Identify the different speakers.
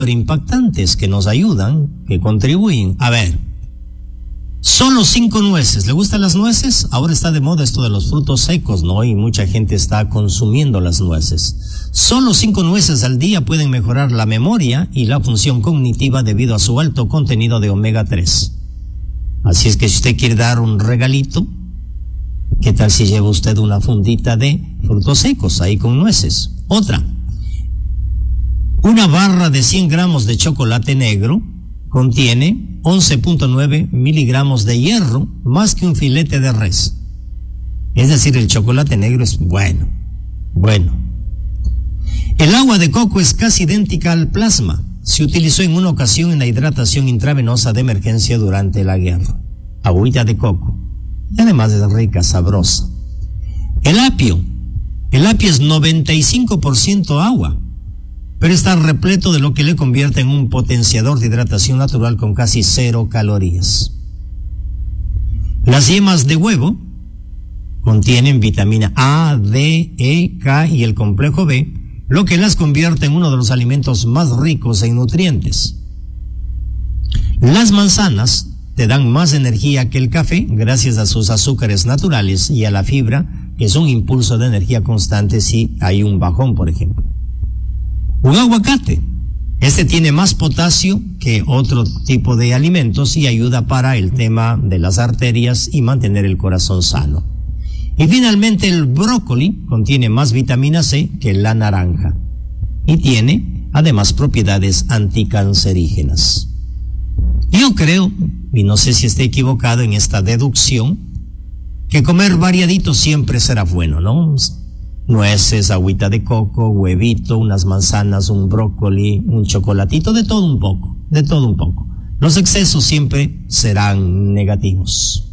Speaker 1: impactantes que nos ayudan, que contribuyen. A ver, solo 5 nueces. ¿Le gustan las nueces? Ahora está de moda esto de los frutos secos, ¿no? Y mucha gente está consumiendo las nueces. Solo 5 nueces al día pueden mejorar la memoria y la función cognitiva debido a su alto contenido de omega 3. Así es que si usted quiere dar un regalito, ¿qué tal si lleva usted una fundita de frutos secos ahí con nueces? Otra. Una barra de 100 gramos de chocolate negro contiene 11.9 miligramos de hierro más que un filete de res. Es decir, el chocolate negro es bueno. El agua de coco es casi idéntica al plasma. Se utilizó en una ocasión en la hidratación intravenosa de emergencia durante la guerra. Agüita de coco. Y además es rica, sabrosa. El apio es 95% agua, pero está repleto de lo que le convierte en un potenciador de hidratación natural con casi 0 calorías. Las yemas de huevo contienen vitamina A, D, E, K y el complejo B, lo que las convierte en uno de los alimentos más ricos en nutrientes. Las manzanas te dan más energía que el café gracias a sus azúcares naturales y a la fibra, que es un impulso de energía constante si hay un bajón, por ejemplo. Un aguacate. Este tiene más potasio que otro tipo de alimentos y ayuda para el tema de las arterias y mantener el corazón sano. Y finalmente el brócoli contiene más vitamina C que la naranja y tiene además propiedades anticancerígenas. Yo creo, y no sé si estoy equivocado en esta deducción, que comer variadito siempre será bueno, ¿no? Nueces, agüita de coco, huevito, unas manzanas, un brócoli, un chocolatito, de todo un poco. Los excesos siempre serán negativos.